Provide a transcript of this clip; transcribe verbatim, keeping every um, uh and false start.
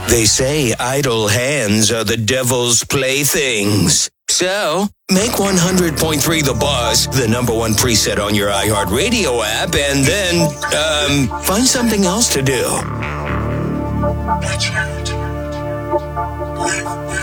They say idle hands are the devil's playthings. So, make one hundred point three The Boss the number one preset on your iHeartRadio app, and then, um, find something else to do.